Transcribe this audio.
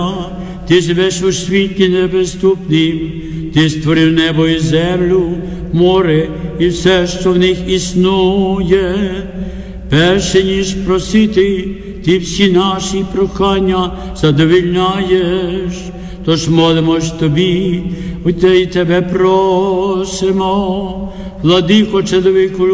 Ти живеш у світлі недоступнім, Ти створив небо і землю, море і все, що в них існує. Перше, ніж просити, Ти всі наші прохання задовільняєш. Тож молимось Тобі, і Тебе просимо, владико чоловіку